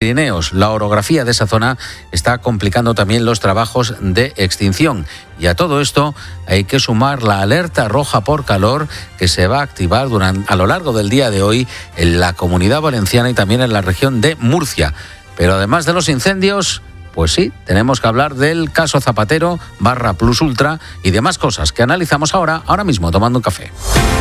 Pirineos. La orografía de esa zona está complicando también los trabajos de extinción. Y a todo esto hay que sumar la alerta roja por calor que se va a activar a lo largo del día de hoy en la Comunidad Valenciana y también en la región de Murcia. Pero además de los incendios, pues sí, tenemos que hablar del caso Zapatero / Plus Ultra y demás cosas que analizamos ahora mismo tomando un café.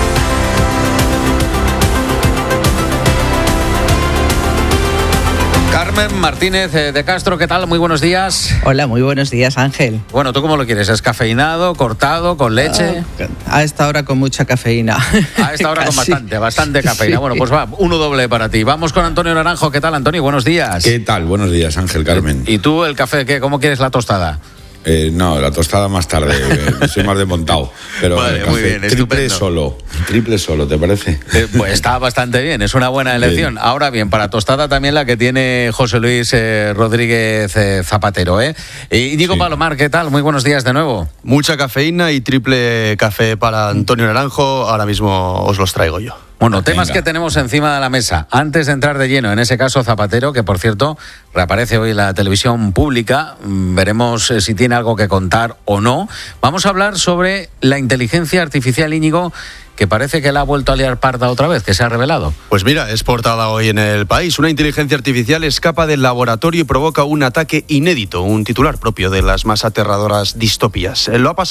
Carmen Martínez de Castro, ¿qué tal? Muy buenos días. Hola, muy buenos días, Ángel. Bueno, ¿tú cómo lo quieres? ¿Descafeinado, cortado, con leche? A esta hora con mucha cafeína. A esta hora con bastante cafeína. Sí. Bueno, pues va, uno doble para ti. Vamos con Antonio Naranjo. ¿Qué tal, Antonio? Buenos días. ¿Qué tal? Buenos días, Ángel, Carmen. ¿Y tú el café qué? ¿Cómo quieres la tostada? No, la tostada más tarde, soy más desmontado. Pero vale, el café, muy bien, triple solo, ¿te parece? Pues está bastante bien, es una buena elección. Sí. Ahora bien, para tostada también la que tiene José Luis Rodríguez Zapatero, Y Diego Palomar, ¿qué tal? Muy buenos días de nuevo. Mucha cafeína y triple café para Antonio Naranjo, ahora mismo os los traigo yo. Bueno, temas que tenemos encima de la mesa. Antes de entrar de lleno en ese caso Zapatero, que por cierto reaparece hoy en la televisión pública, veremos si tiene algo que contar o no. Vamos a hablar sobre la inteligencia artificial, Íñigo, que parece que la ha vuelto a liar parda otra vez, que se ha revelado. Pues mira, es portada hoy en El País. Una inteligencia artificial escapa del laboratorio y provoca un ataque inédito, un titular propio de las más aterradoras distopías.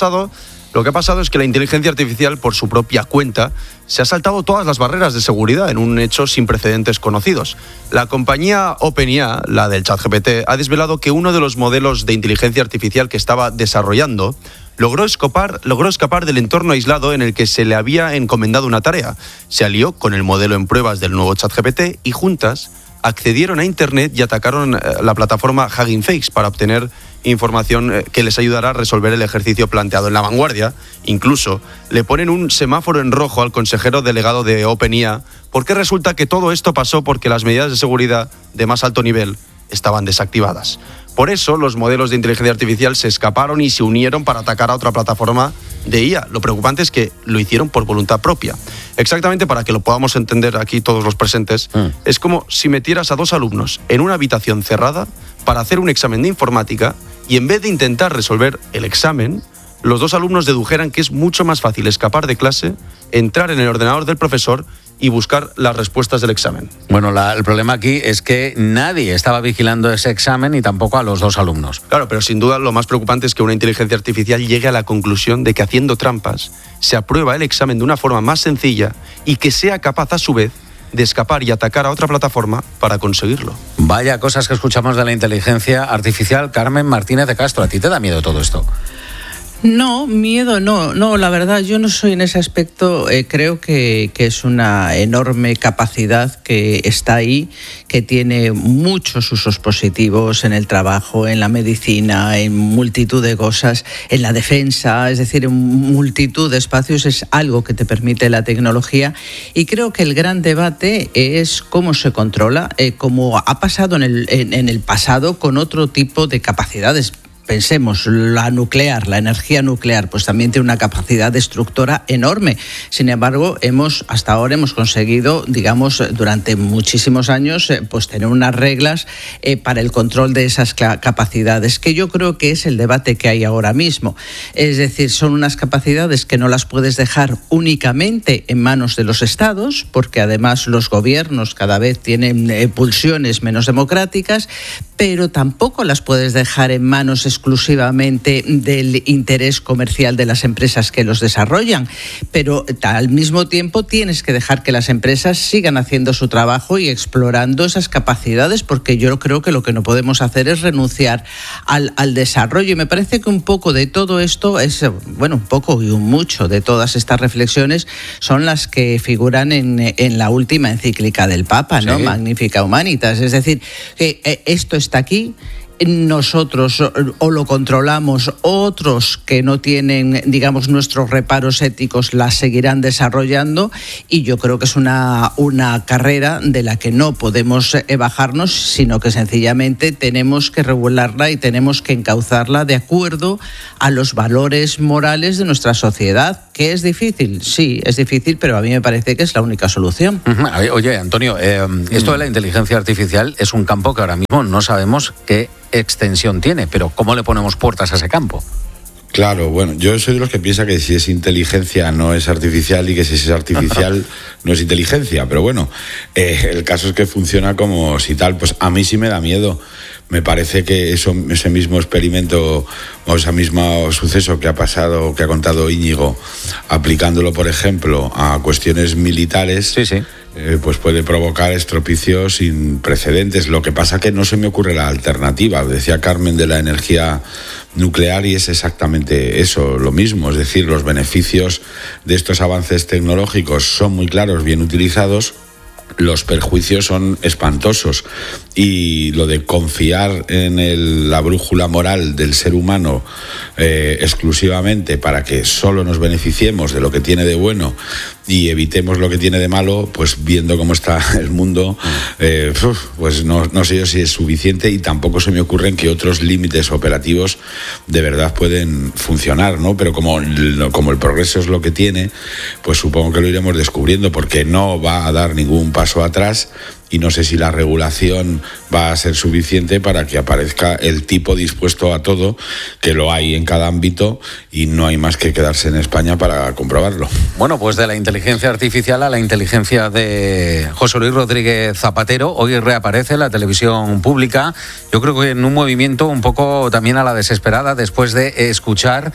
Lo que ha pasado es que la inteligencia artificial, por su propia cuenta, se ha saltado todas las barreras de seguridad en un hecho sin precedentes conocidos. La compañía OpenAI, la del ChatGPT, ha desvelado que uno de los modelos de inteligencia artificial que estaba desarrollando logró escapar del entorno aislado en el que se le había encomendado una tarea. Se alió con el modelo en pruebas del nuevo ChatGPT y juntas accedieron a Internet y atacaron la plataforma Hugging Face para obtener información que les ayudará a resolver el ejercicio planteado. En La Vanguardia, incluso, le ponen un semáforo en rojo al consejero delegado de OpenAI, porque resulta que todo esto pasó porque las medidas de seguridad de más alto nivel estaban desactivadas. Por eso, los modelos de inteligencia artificial se escaparon y se unieron para atacar a otra plataforma de IA. Lo preocupante es que lo hicieron por voluntad propia. Exactamente, para que lo podamos entender aquí todos los presentes, es como si metieras a dos alumnos en una habitación cerrada para hacer un examen de informática y en vez de intentar resolver el examen, los dos alumnos dedujeran que es mucho más fácil escapar de clase, entrar en el ordenador del profesor y buscar las respuestas del examen. Bueno, el problema aquí es que nadie estaba vigilando ese examen y tampoco a los dos alumnos. Claro, pero sin duda lo más preocupante es que una inteligencia artificial llegue a la conclusión de que haciendo trampas se aprueba el examen de una forma más sencilla y que sea capaz a su vez de escapar y atacar a otra plataforma para conseguirlo. Vaya cosas que escuchamos de la inteligencia artificial. Carmen Martínez de Castro, ¿a ti te da miedo todo esto? No, miedo no, la verdad yo no soy en ese aspecto, creo que es una enorme capacidad que está ahí, que tiene muchos usos positivos en el trabajo, en la medicina, en multitud de cosas, en la defensa, es decir, en multitud de espacios. Es algo que te permite la tecnología y creo que el gran debate es cómo se controla, como ha pasado en el pasado con otro tipo de capacidades. Pensemos, la energía nuclear, pues también tiene una capacidad destructora enorme. Sin embargo, hasta ahora hemos conseguido, digamos, durante muchísimos años, pues tener unas reglas para el control de esas capacidades, que yo creo que es el debate que hay ahora mismo. Es decir, son unas capacidades que no las puedes dejar únicamente en manos de los estados, porque además los gobiernos cada vez tienen pulsiones menos democráticas, pero tampoco las puedes dejar en manos exclusivamente del interés comercial de las empresas que los desarrollan, pero al mismo tiempo tienes que dejar que las empresas sigan haciendo su trabajo y explorando esas capacidades, porque yo creo que lo que no podemos hacer es renunciar al desarrollo. Y me parece que un poco de todo esto es, un poco y un mucho de todas estas reflexiones son las que figuran en la última encíclica del Papa, ¿no? Sí. Magnificat Humanitas. Es decir, que esto está aquí. nosotros o lo controlamos, otros que no tienen, digamos, nuestros reparos éticos la seguirán desarrollando, y yo creo que es una carrera de la que no podemos bajarnos, sino que sencillamente tenemos que regularla y tenemos que encauzarla de acuerdo a los valores morales de nuestra sociedad. ¿Que es difícil? Sí, es difícil, pero a mí me parece que es la única solución. Oye, Antonio, esto de la inteligencia artificial es un campo que ahora mismo no sabemos qué extensión tiene, pero ¿cómo le ponemos puertas a ese campo? Claro, bueno, yo soy de los que piensa que si es inteligencia no es artificial y que si es artificial no es inteligencia, pero bueno, el caso es que funciona como si tal. Pues a mí sí me da miedo. Me parece que ese mismo experimento o ese mismo suceso que ha pasado, que ha contado Íñigo, aplicándolo, por ejemplo, a cuestiones militares, sí. Pues puede provocar estropicios sin precedentes. Lo que pasa que no se me ocurre la alternativa. Decía Carmen de la energía nuclear y es exactamente eso, lo mismo. Es decir, los beneficios de estos avances tecnológicos son muy claros, bien utilizados. Los perjuicios son espantosos, y lo de confiar en la brújula moral del ser humano exclusivamente para que solo nos beneficiemos de lo que tiene de bueno y evitemos lo que tiene de malo, pues viendo cómo está el mundo, pues no sé yo si es suficiente, y tampoco se me ocurren que otros límites operativos de verdad pueden funcionar, ¿no? Pero como el progreso es lo que tiene, pues supongo que lo iremos descubriendo, porque no va a dar ningún paso atrás, y no sé si la regulación va a ser suficiente para que aparezca el tipo dispuesto a todo, que lo hay en cada ámbito y no hay más que quedarse en España para comprobarlo. Bueno, pues de la inteligencia artificial a la inteligencia de José Luis Rodríguez Zapatero, hoy reaparece la televisión pública, yo creo que en un movimiento un poco también a la desesperada, después de escuchar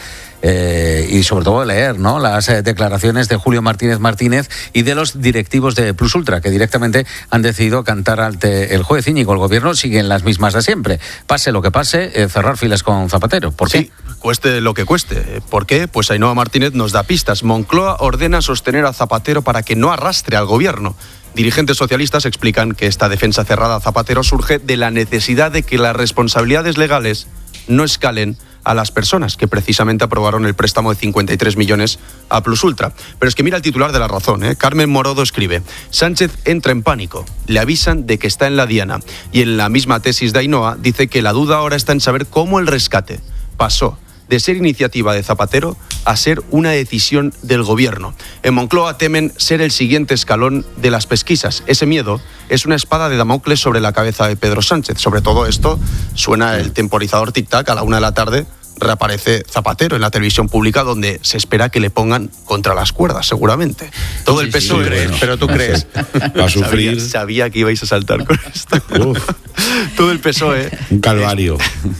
y sobre todo leer, ¿no?, las declaraciones de Julio Martínez y de los directivos de Plus Ultra, que directamente han decidido cantar ante el juez. Íñigo, el gobierno sigue en las mismas de siempre. Pase lo que pase, cerrar filas con Zapatero. ¿Por qué? Sí, cueste lo que cueste. ¿Por qué? Pues Ainhoa Martínez nos da pistas. Moncloa ordena sostener a Zapatero para que no arrastre al gobierno. Dirigentes socialistas explican que esta defensa cerrada a Zapatero surge de la necesidad de que las responsabilidades legales no escalen a las personas que precisamente aprobaron el préstamo de 53 millones a Plus Ultra. Pero es que mira el titular de La Razón, ¿eh? Carmen Morodo escribe: Sánchez entra en pánico, le avisan de que está en la diana. Y en la misma tesis de Ainhoa dice que la duda ahora está en saber cómo el rescate pasó de ser iniciativa de Zapatero a ser una decisión del gobierno. En Moncloa temen ser el siguiente escalón de las pesquisas. Ese miedo es una espada de Damocles sobre la cabeza de Pedro Sánchez. Sobre todo esto suena el temporizador tic-tac. A la 1 de la tarde reaparece Zapatero en la televisión pública, donde se espera que le pongan contra las cuerdas, seguramente. Todo el PSOE, bueno, pero tú crees. Va a sufrir. Sabía que ibais a saltar con esto. Todo el PSOE. Un calvario.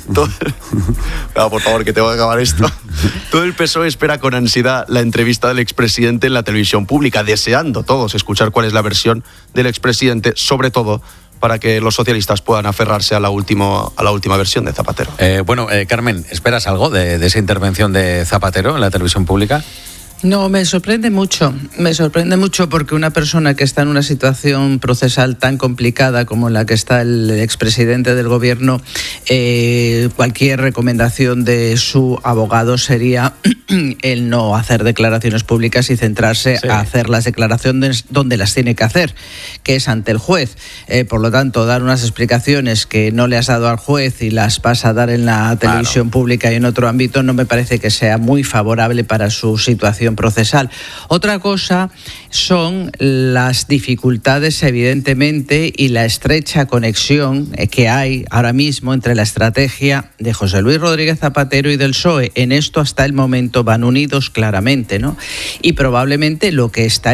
No, por favor, que tengo que acabar esto. Todo el PSOE espera con ansiedad la entrevista del expresidente en la televisión pública, deseando todos escuchar cuál es la versión del expresidente, sobre todo para que los socialistas puedan aferrarse a la última versión de Zapatero. Carmen, ¿esperas algo de esa intervención de Zapatero en la televisión pública? No, me sorprende mucho porque una persona que está en una situación procesal tan complicada como la que está el expresidente del gobierno, cualquier recomendación de su abogado sería el no hacer declaraciones públicas y centrarse a hacer las declaraciones donde las tiene que hacer, que es ante el juez. Por lo tanto, dar unas explicaciones que no le has dado al juez y las vas a dar en la televisión pública y en otro ámbito no me parece que sea muy favorable para su situación procesal. Otra cosa son las dificultades, evidentemente, y la estrecha conexión que hay ahora mismo entre la estrategia de José Luis Rodríguez Zapatero y del PSOE. En esto hasta el momento van unidos claramente, ¿no? Y probablemente lo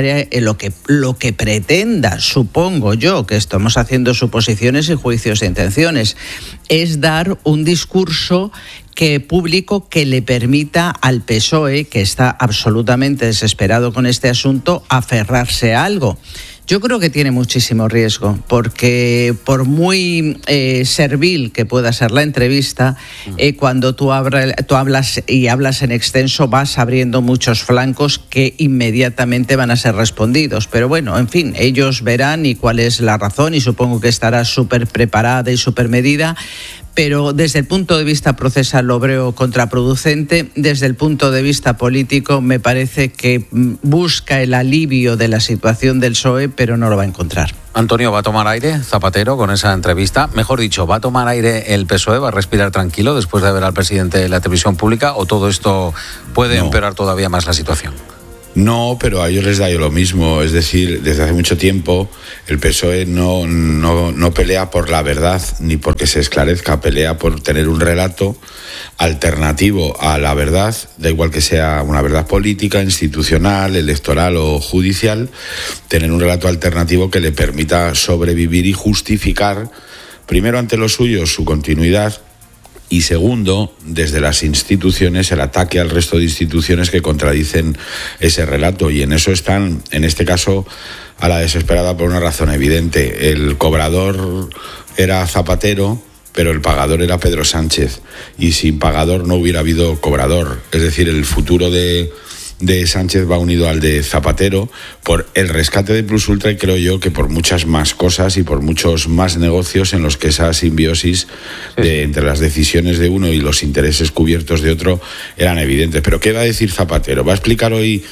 que pretenda, supongo yo, que estamos haciendo suposiciones y juicios de intenciones, es dar un discurso público que le permita al PSOE, que está absolutamente desesperado con este asunto, aferrarse a algo. Yo creo que tiene muchísimo riesgo, porque por muy servil que pueda ser la entrevista, cuando tú hablas y hablas en extenso, vas abriendo muchos flancos que inmediatamente van a ser respondidos. Pero bueno, en fin, ellos verán y cuál es la razón, y supongo que estará súper preparada y súper medida. pero desde el punto de vista procesal lo veo contraproducente. Desde el punto de vista político me parece que busca el alivio de la situación del PSOE, pero no lo va a encontrar. Antonio, ¿va a tomar aire Zapatero con esa entrevista? Mejor dicho, ¿va a tomar aire el PSOE? ¿Va a respirar tranquilo después de ver al presidente de la televisión pública? ¿O todo esto puede empeorar todavía más la situación? No, pero a ellos les da lo mismo. Es decir, desde hace mucho tiempo el PSOE no pelea por la verdad ni porque se esclarezca, pelea por tener un relato alternativo a la verdad, da igual que sea una verdad política, institucional, electoral o judicial, tener un relato alternativo que le permita sobrevivir y justificar, primero ante los suyos, su continuidad, y segundo, desde las instituciones, el ataque al resto de instituciones que contradicen ese relato. Y en eso están, en este caso, a la desesperada por una razón evidente. El cobrador era Zapatero, pero el pagador era Pedro Sánchez. Y sin pagador no hubiera habido cobrador. Es decir, el futuro de Sánchez va unido al de Zapatero por el rescate de Plus Ultra y creo yo que por muchas más cosas y por muchos más negocios en los que esa simbiosis entre las decisiones de uno y los intereses cubiertos de otro eran evidentes. Pero ¿qué va a decir Zapatero? ¿Va a explicar hoy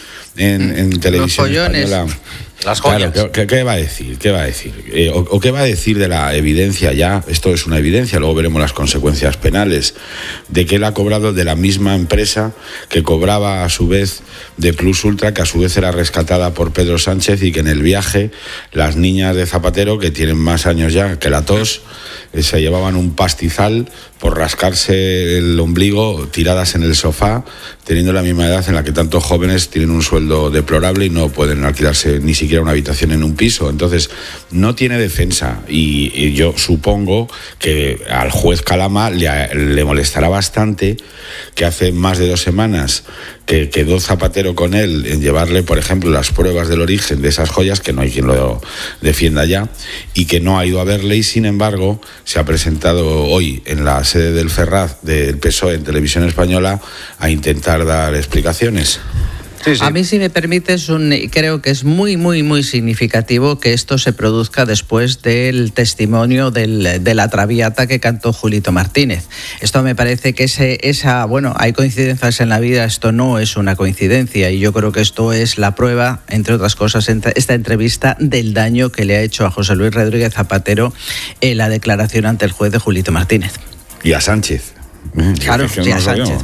en televisión española? Las joyas. Claro, ¿qué va a decir? ¿Qué va a decir? ¿O qué va a decir de la evidencia ya? Esto es una evidencia, luego veremos las consecuencias penales, de que él ha cobrado de la misma empresa que cobraba a su vez de Plus Ultra, que a su vez era rescatada por Pedro Sánchez y que en el viaje las niñas de Zapatero, que tienen más años ya que la tos, se llevaban un pastizal por rascarse el ombligo tiradas en el sofá, teniendo la misma edad en la que tantos jóvenes tienen un sueldo deplorable y no pueden alquilarse ni siquiera una habitación en un piso. Entonces, no tiene defensa y yo supongo que al juez Calama le molestará bastante que hace más de 2 semanas que quedó Zapatero con él en llevarle, por ejemplo, las pruebas del origen de esas joyas, que no hay quien lo defienda ya, y que no ha ido a verle y, sin embargo, se ha presentado hoy en la sede del Ferraz del PSOE en Televisión Española a intentar dar explicaciones. Sí. A mí, si me permites, creo que es muy, muy, muy significativo que esto se produzca después del testimonio de la Traviata que cantó Julito Martínez. Esto me parece que hay coincidencias en la vida, esto no es una coincidencia y yo creo que esto es la prueba, entre otras cosas, esta entrevista del daño que le ha hecho a José Luis Rodríguez Zapatero la declaración ante el juez de Julito Martínez. Y a Sánchez. Claro, sí, a Sánchez.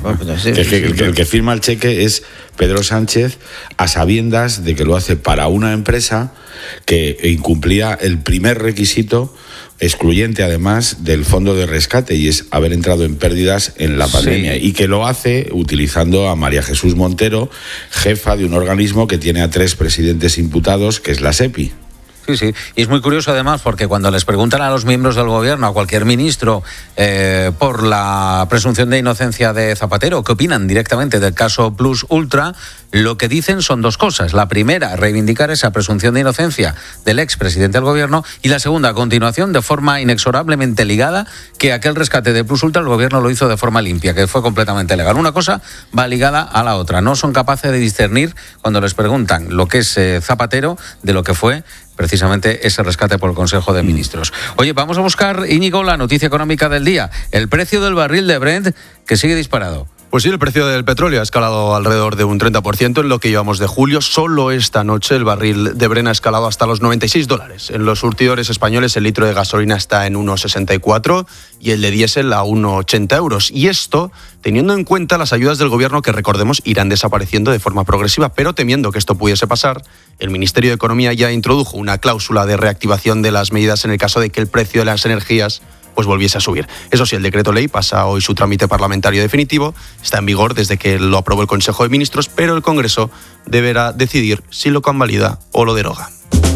El que firma el cheque es Pedro Sánchez, a sabiendas de que lo hace para una empresa que incumplía el primer requisito, excluyente además del fondo de rescate, y es haber entrado en pérdidas en la pandemia, y que lo hace utilizando a María Jesús Montero, jefa de un organismo que tiene a 3 presidentes imputados, que es la SEPI. Sí, y es muy curioso además porque cuando les preguntan a los miembros del gobierno, a cualquier ministro, por la presunción de inocencia de Zapatero, ¿qué opinan directamente del caso Plus Ultra? Lo que dicen son 2 cosas. La primera, reivindicar esa presunción de inocencia del expresidente del gobierno, y la segunda, a continuación, de forma inexorablemente ligada, que aquel rescate de Plus Ultra el gobierno lo hizo de forma limpia, que fue completamente legal. Una cosa va ligada a la otra. No son capaces de discernir cuando les preguntan lo que es Zapatero de lo que fue precisamente ese rescate por el Consejo de Ministros. Oye, vamos a buscar, Íñigo, la noticia económica del día. El precio del barril de Brent, que sigue disparado. Pues sí, el precio del petróleo ha escalado alrededor de un 30% en lo que llevamos de julio. Solo esta noche el barril de Brent ha escalado hasta los $96. En los surtidores españoles el litro de gasolina está en 1,64 y el de diésel a 1,80 euros. Y esto teniendo en cuenta las ayudas del gobierno que, recordemos, irán desapareciendo de forma progresiva. Pero temiendo que esto pudiese pasar, el Ministerio de Economía ya introdujo una cláusula de reactivación de las medidas en el caso de que el precio de las energías pues volviese a subir. Eso sí, el decreto ley pasa hoy su trámite parlamentario definitivo, está en vigor desde que lo aprobó el Consejo de Ministros, pero el Congreso deberá decidir si lo convalida o lo deroga.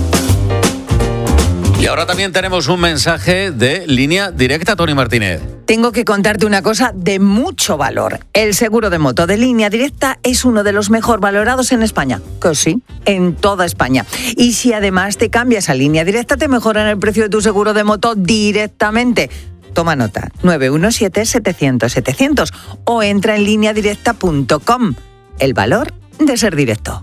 Y ahora también tenemos un mensaje de Línea Directa, Tony Martínez. Tengo que contarte una cosa de mucho valor. El seguro de moto de Línea Directa es uno de los mejor valorados en España. Que sí, en toda España. Y si además te cambias a Línea Directa, te mejoran el precio de tu seguro de moto directamente. Toma nota, 917-700-700 o entra en lineadirecta.com. El valor de ser directo.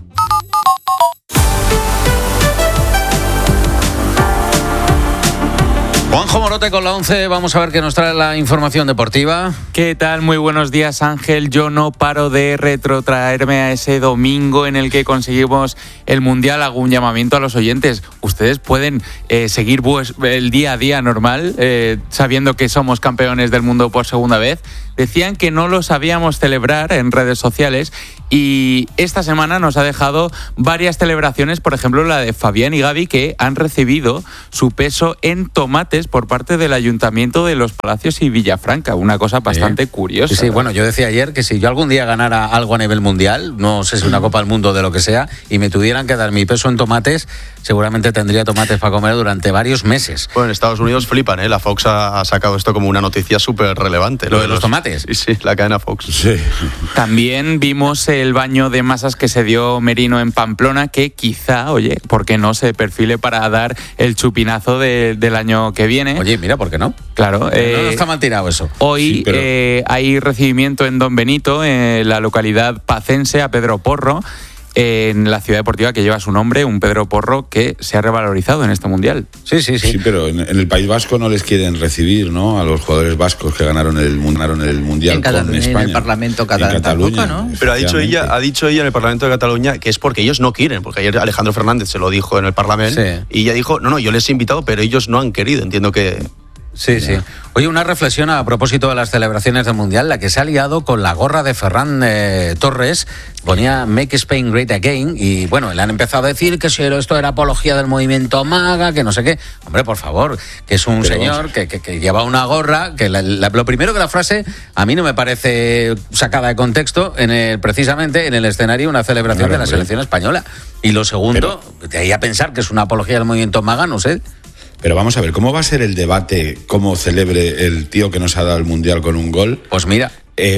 Juanjo Morote con la 11, vamos a ver qué nos trae la información deportiva. ¿Qué tal? Muy buenos días, Ángel. Yo no paro de retrotraerme a ese domingo en el que conseguimos el Mundial. Hago un llamamiento a los oyentes. Ustedes pueden seguir el día a día normal, sabiendo que somos campeones del mundo por segunda vez. Decían que no lo sabíamos celebrar en redes sociales y esta semana nos ha dejado varias celebraciones, por ejemplo la de Fabián y Gaby, que han recibido su peso en tomates por parte del Ayuntamiento de Los Palacios y Villafranca, una cosa bastante curiosa. Sí, bueno, yo decía ayer que si yo algún día ganara algo a nivel mundial, no sé si una Copa del Mundo de lo que sea, y me tuvieran que dar mi peso en tomates, seguramente tendría tomates para comer durante varios meses. Bueno, en Estados Unidos flipan, ¿eh? La Fox ha sacado esto como una noticia súper relevante. ¿Lo de los tomates? Sí, la cadena Fox. Sí. También vimos el baño de masas que se dio Merino en Pamplona, que quizá, oye, ¿por qué no se perfile para dar el chupinazo del año que viene? Oye, mira, ¿por qué no? Claro. No está mal tirado eso. Hoy sí, hay recibimiento en Don Benito, en la localidad pacense, a Pedro Porro, en la ciudad deportiva que lleva su nombre, un Pedro Porro que se ha revalorizado en este Mundial. Sí, pero en el País Vasco no les quieren recibir, ¿no? A los jugadores vascos que ganaron el Mundial con España. En el Parlamento catalán tampoco, ¿no? Pero ha dicho ella en el Parlamento de Cataluña que es porque ellos no quieren, porque ayer Alejandro Fernández se lo dijo en el Parlamento, y ella dijo, no, yo les he invitado, pero ellos no han querido, entiendo que... Sí. Oye, una reflexión a propósito de las celebraciones del Mundial, la que se ha liado con la gorra de Ferran Torres, ponía Make Spain Great Again, y bueno, le han empezado a decir que si esto era apología del movimiento MAGA, que no sé qué. Hombre, por favor, que es un señor que lleva una gorra, que lo primero que la frase a mí no me parece sacada de contexto, precisamente en el escenario de una celebración de la selección española. Y lo segundo, de ahí a pensar que es una apología del movimiento MAGA, no sé. Pero vamos a ver, ¿cómo va a ser el debate, cómo celebre el tío que nos ha dado el Mundial con un gol? Pues mira,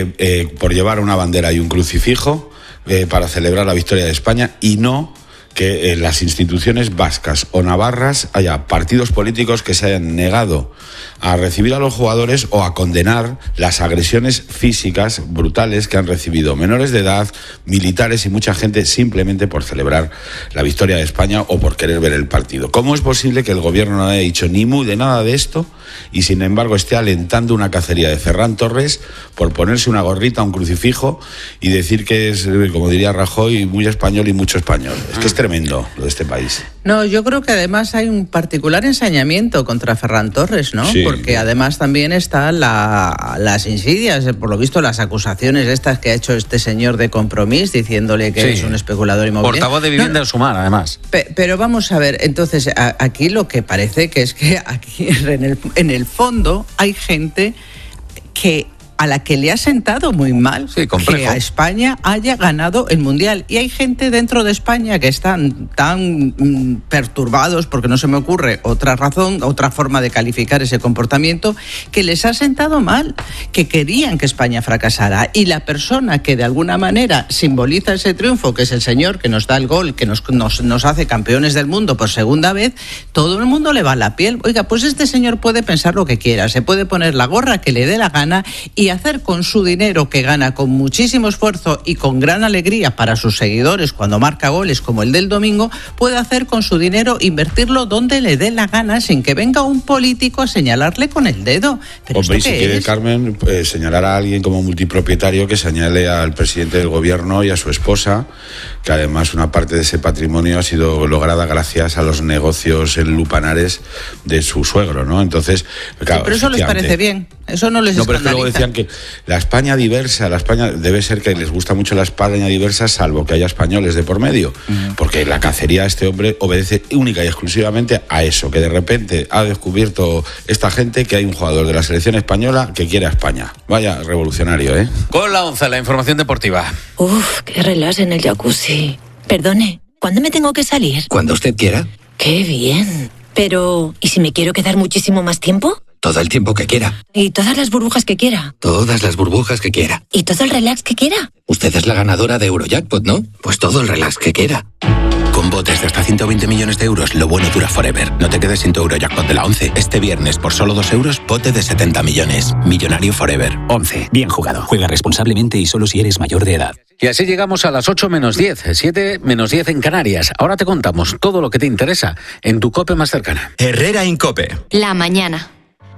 por llevar una bandera y un crucifijo para celebrar la victoria de España, y no que en las instituciones vascas o navarras haya partidos políticos que se hayan negado a recibir a los jugadores o a condenar las agresiones físicas brutales que han recibido menores de edad, militares y mucha gente simplemente por celebrar la victoria de España o por querer ver el partido. ¿Cómo es posible que el gobierno no haya dicho ni mu de nada de esto y sin embargo esté alentando una cacería de Ferran Torres por ponerse una gorrita, un crucifijo y decir que es, como diría Rajoy, muy español y mucho español? Es que es tremendo lo de este país. No, yo creo que además hay un particular ensañamiento contra Ferran Torres, ¿no? Sí. Porque además también están las insidias, por lo visto las acusaciones estas que ha hecho este señor de Compromís, diciéndole que es un especulador inmobiliario. Portavoz de Vivienda del Sumar, además. Pero vamos a ver, entonces aquí lo que parece que es que aquí en el fondo hay gente a la que le ha sentado muy mal que a España haya ganado el Mundial. Y hay gente dentro de España que están tan perturbados, porque no se me ocurre otra razón, otra forma de calificar ese comportamiento, que les ha sentado mal, que querían que España fracasara. Y la persona que de alguna manera simboliza ese triunfo, que es el señor que nos da el gol, que nos hace campeones del mundo por segunda vez, todo el mundo le va a la piel. Oiga, pues este señor puede pensar lo que quiera, se puede poner la gorra que le dé la gana y hacer con su dinero, que gana con muchísimo esfuerzo y con gran alegría para sus seguidores cuando marca goles como el del domingo, puede hacer con su dinero, invertirlo donde le dé la gana sin que venga un político a señalarle con el dedo. ¿Pero hombre, y si quiere Carmen señalar a alguien como multipropietario, que señale al presidente del gobierno y a su esposa, que además una parte de ese patrimonio ha sido lograda gracias a los negocios en lupanares de su suegro, ¿no? Entonces, claro, pero eso les parece bien, eso no les escandaliza. No, pero es que luego decían que la España diversa, debe ser que les gusta mucho la España diversa, salvo que haya españoles de por medio, porque la cacería de este hombre obedece única y exclusivamente a eso, que de repente ha descubierto esta gente que hay un jugador de la selección española que quiere a España. Vaya revolucionario, ¿eh? Con la 11, la información deportiva. Uf, qué relax en el jacuzzi. Perdone, ¿cuándo me tengo que salir? Cuando usted quiera. Qué bien. Pero, ¿y si me quiero quedar muchísimo más tiempo? Todo el tiempo que quiera. ¿Y todas las burbujas que quiera? Todas las burbujas que quiera. ¿Y todo el relax que quiera? Usted es la ganadora de Eurojackpot, ¿no? Pues todo el relax que quiera. Con botes de hasta 120 millones de euros, lo bueno dura forever. No te quedes sin tu Eurojackpot de la 11. Este viernes, por solo 2 euros, bote de 70 millones. Millonario forever. 11. Bien jugado. Juega responsablemente y solo si eres mayor de edad. Y así llegamos a las 8 menos 10, 7 menos 10 en Canarias. Ahora te contamos todo lo que te interesa en tu COPE más cercana. Herrera Incope. La mañana.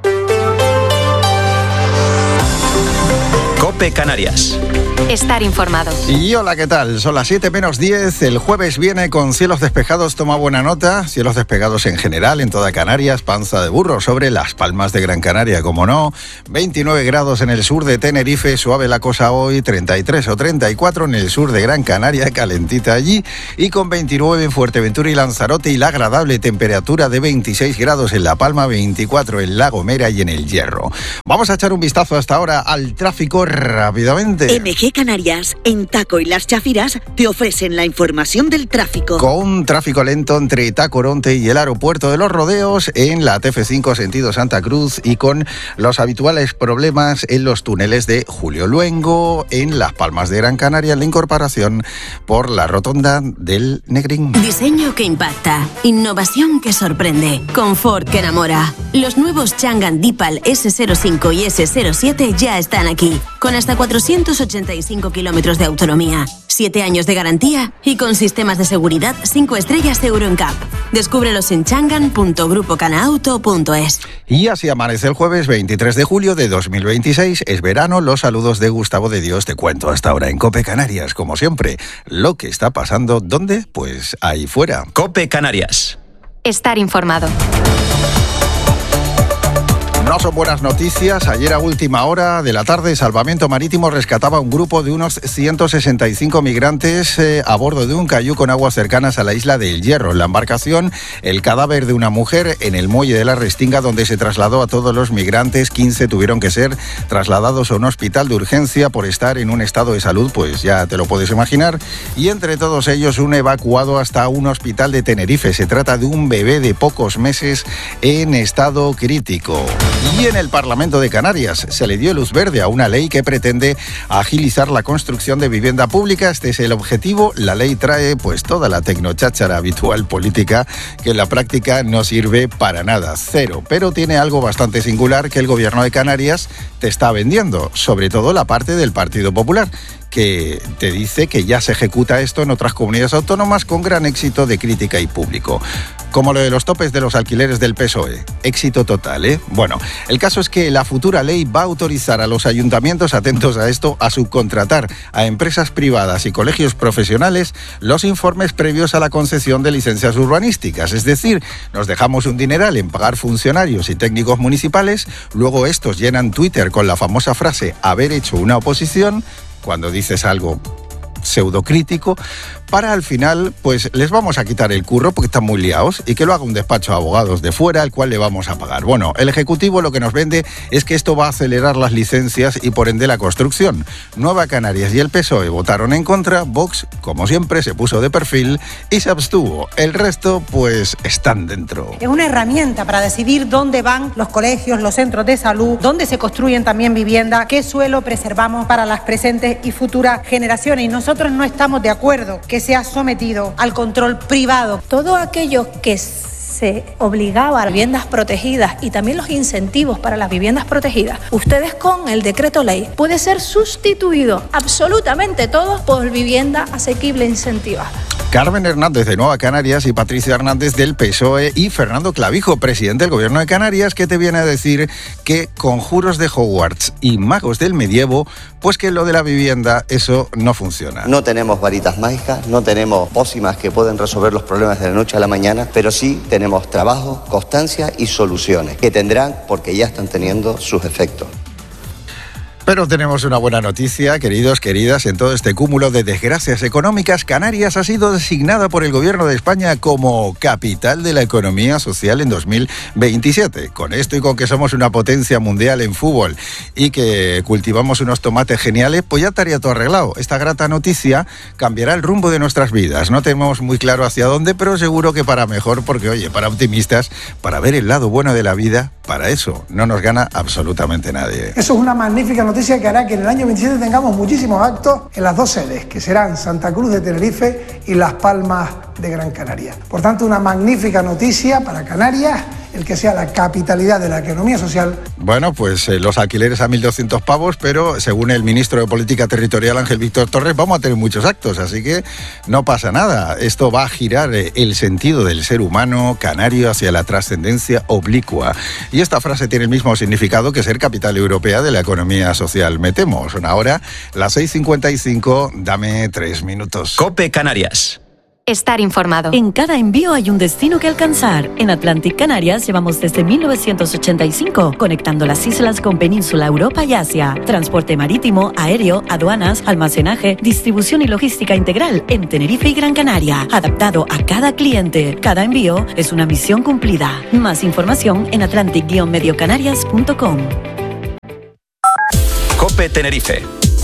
COPE Canarias. Estar informado. Y hola, ¿qué tal? Son las 7 menos 10. El jueves viene con cielos despejados, toma buena nota. Cielos despejados en general en toda Canarias, panza de burro sobre las Palmas de Gran Canaria, como no. 29 grados en el sur de Tenerife, suave la cosa hoy. 33 o 34 en el sur de Gran Canaria, calentita allí. Y con 29 en Fuerteventura y Lanzarote y la agradable temperatura de 26 grados en La Palma, 24 en La Gomera y en El Hierro. Vamos a echar un vistazo hasta ahora al tráfico rápidamente. MG Canarias, en Taco y Las Chafiras, te ofrecen la información del tráfico. Con tráfico lento entre Tacoronte y el aeropuerto de Los Rodeos en la TF5 sentido Santa Cruz y con los habituales problemas en los túneles de Julio Luengo, en Las Palmas de Gran Canaria, en la incorporación por la rotonda del Negrín. Diseño que impacta, innovación que sorprende, confort que enamora. Los nuevos Changan Deepal S05 y S07 ya están aquí, con hasta 485 kilómetros de autonomía, 7 años de garantía y con sistemas de seguridad 5 estrellas Euro NCAP. Descúbrelos en changan.grupocanauto.es. Y así amanece el jueves 23 de julio de 2026. Es verano. Los saludos de Gustavo de Dios. Te cuento hasta ahora en COPE Canarias, como siempre, lo que está pasando. ¿Dónde? Pues ahí fuera. COPE Canarias. Estar informado. No son buenas noticias. Ayer a última hora de la tarde, Salvamento Marítimo rescataba a un grupo de unos 165 migrantes a bordo de un cayú con aguas cercanas a la isla de El Hierro. En la embarcación, el cadáver de una mujer en el muelle de la Restinga, donde se trasladó a todos los migrantes. 15 tuvieron que ser trasladados a un hospital de urgencia por estar en un estado de salud, pues ya te lo puedes imaginar. Y entre todos ellos, un evacuado hasta un hospital de Tenerife. Se trata de un bebé de pocos meses en estado crítico. Y en el Parlamento de Canarias se le dio luz verde a una ley que pretende agilizar la construcción de vivienda pública. Este es el objetivo. La ley trae pues toda la tecnocháchara habitual política que en la práctica no sirve para nada, cero. Pero tiene algo bastante singular que el Gobierno de Canarias te está vendiendo, sobre todo la parte del Partido Popular, que te dice que ya se ejecuta esto en otras comunidades autónomas con gran éxito de crítica y público. Como lo de los topes de los alquileres del PSOE. Éxito total, ¿eh? Bueno, el caso es que la futura ley va a autorizar a los ayuntamientos, atentos a esto, a subcontratar a empresas privadas y colegios profesionales los informes previos a la concesión de licencias urbanísticas. Es decir, nos dejamos un dineral en pagar funcionarios y técnicos municipales, luego estos llenan Twitter con la famosa frase haber hecho una oposición, cuando dices algo pseudocrítico, para al final, pues les vamos a quitar el curro porque están muy liados y que lo haga un despacho de abogados de fuera, al cual le vamos a pagar. Bueno, el Ejecutivo lo que nos vende es que esto va a acelerar las licencias y por ende la construcción. Nueva Canarias y el PSOE votaron en contra, Vox, como siempre, se puso de perfil y se abstuvo. El resto, pues, están dentro. Es una herramienta para decidir dónde van los colegios, los centros de salud, dónde se construyen también viviendas, qué suelo preservamos para las presentes y futuras generaciones. Y nosotros no estamos de acuerdo que sea sometido al control privado. Todo aquello que se obligaba a viviendas protegidas y también los incentivos para las viviendas protegidas, ustedes con el decreto ley puede ser sustituido absolutamente todo por vivienda asequible incentivada. Carmen Hernández de Nueva Canarias y Patricia Hernández del PSOE y Fernando Clavijo, presidente del Gobierno de Canarias, que te viene a decir que conjuros de Hogwarts y magos del medievo, pues que lo de la vivienda, eso no funciona. No tenemos varitas mágicas, no tenemos pócimas que pueden resolver los problemas de la noche a la mañana, pero sí tenemos trabajo, constancia y soluciones que tendrán, porque ya están teniendo sus efectos. Pero tenemos una buena noticia, queridos, queridas. En todo este cúmulo de desgracias económicas, Canarias ha sido designada por el Gobierno de España como capital de la economía social en 2027. Con esto y con que somos una potencia mundial en fútbol y que cultivamos unos tomates geniales, pues ya estaría todo arreglado. Esta grata noticia cambiará el rumbo de nuestras vidas. No tenemos muy claro hacia dónde, pero seguro que para mejor, porque oye, para optimistas, para ver el lado bueno de la vida, para eso no nos gana absolutamente nadie. Eso es una magnífica noticia noticia que hará que en el año 27 tengamos muchísimos actos en las 2 sedes, que serán Santa Cruz de Tenerife y Las Palmas de Gran Canaria. Por tanto, una magnífica noticia para Canarias, el que sea la capitalidad de la economía social. Bueno, pues los alquileres a 1.200 pavos, pero según el ministro de Política Territorial, Ángel Víctor Torres, vamos a tener muchos actos, así que no pasa nada. Esto va a girar el sentido del ser humano canario hacia la trascendencia oblicua. Y esta frase tiene el mismo significado que ser capital europea de la economía social. Me temo, son ahora las 6:55, dame 3 minutos. COPE Canarias. Estar informado. En cada envío hay un destino que alcanzar. En Atlantic Canarias llevamos desde 1985 conectando las islas con Península, Europa y Asia. Transporte marítimo, aéreo, aduanas, almacenaje, distribución y logística integral en Tenerife y Gran Canaria. Adaptado a cada cliente. Cada envío es una misión cumplida. Más información en atlantic-mediocanarias.com. COPE Tenerife.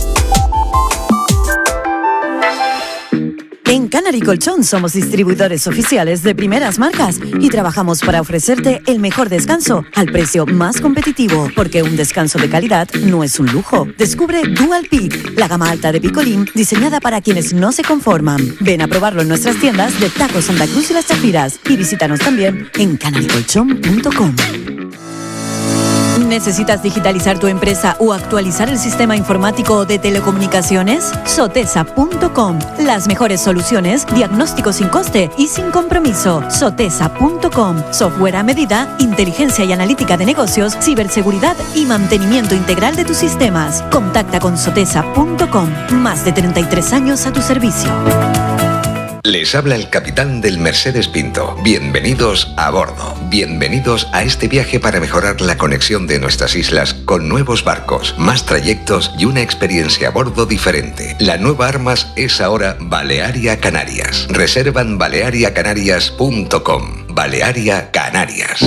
En Canary Colchón somos distribuidores oficiales de primeras marcas y trabajamos para ofrecerte el mejor descanso al precio más competitivo, porque un descanso de calidad no es un lujo. Descubre Dual Peak, la gama alta de picolín diseñada para quienes no se conforman. Ven a probarlo en nuestras tiendas de Taco Santa Cruz y Las Chafiras y visítanos también en canarycolchón.com. ¿Necesitas digitalizar tu empresa o actualizar el sistema informático de telecomunicaciones? Sotesa.com. Las mejores soluciones, diagnóstico sin coste y sin compromiso. Sotesa.com. Software a medida, inteligencia y analítica de negocios, ciberseguridad y mantenimiento integral de tus sistemas. Contacta con Sotesa.com. Más de 33 años a tu servicio. Les habla el capitán del Mercedes Pinto. Bienvenidos a bordo. Bienvenidos a este viaje para mejorar la conexión de nuestras islas con nuevos barcos, más trayectos y una experiencia a bordo diferente. La nueva Armas es ahora Balearia Canarias. Reserva en baleariacanarias.com. Balearia Canarias.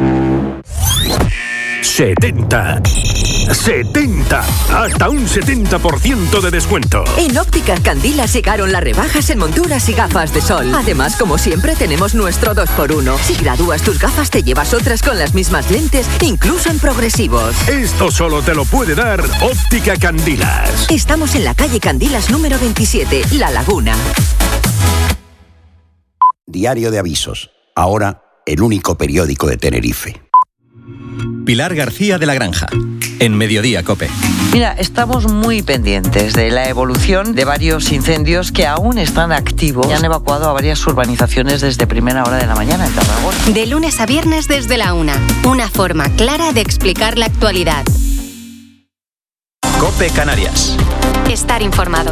70. Hasta un 70% de descuento. En Ópticas Candilas llegaron las rebajas en monturas y gafas de sol. Además, como siempre, tenemos nuestro 2x1. Si gradúas tus gafas, te llevas otras con las mismas lentes, incluso en progresivos. Esto solo te lo puede dar Óptica Candilas. Estamos en la calle Candilas número 27, La Laguna. Diario de Avisos. Ahora, el único periódico de Tenerife. Pilar García de la Granja, en Mediodía COPE. Mira, estamos muy pendientes de la evolución de varios incendios que aún están activos y han evacuado a varias urbanizaciones desde primera hora de la mañana en Tarragona. De lunes a viernes desde la 1. Una forma clara de explicar la actualidad. COPE Canarias. Estar informado.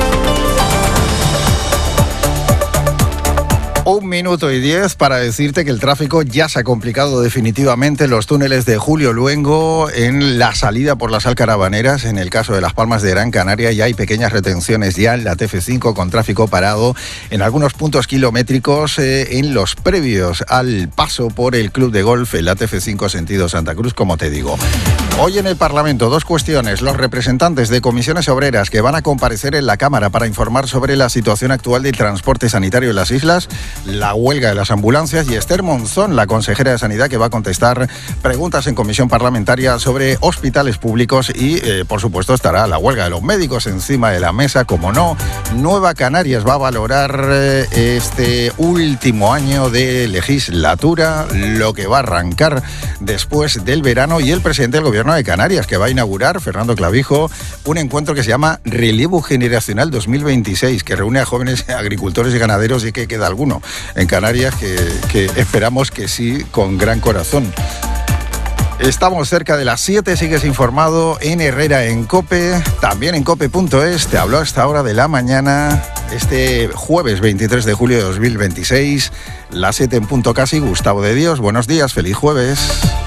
1 minuto y 10 para decirte que el tráfico ya se ha complicado definitivamente en los túneles de Julio Luengo, en la salida por las Alcarabaneras, en el caso de Las Palmas de Gran Canaria ya hay pequeñas retenciones ya en la TF5 con tráfico parado en algunos puntos kilométricos en los previos al paso por el Club de Golf en la TF5 sentido Santa Cruz, como te digo. Hoy en el Parlamento, 2 cuestiones. Los representantes de comisiones obreras que van a comparecer en la Cámara para informar sobre la situación actual del transporte sanitario en las islas, la huelga de las ambulancias, y Esther Monzón, la consejera de Sanidad, que va a contestar preguntas en comisión parlamentaria sobre hospitales públicos y, por supuesto, estará la huelga de los médicos encima de la mesa, como no. Nueva Canarias va a valorar este último año de legislatura, lo que va a arrancar después del verano, y el presidente del Gobierno de Canarias, que va a inaugurar, Fernando Clavijo, un encuentro que se llama Relevo Generacional 2026, que reúne a jóvenes agricultores y ganaderos, y que queda alguno en Canarias que esperamos que sí, con gran corazón. Estamos cerca de las 7, sigues informado en Herrera en COPE, también en cope.es. Te habló a esta hora de la mañana, este jueves 23 de julio de 2026, las 7 en punto casi. Gustavo de Dios, buenos días, feliz jueves.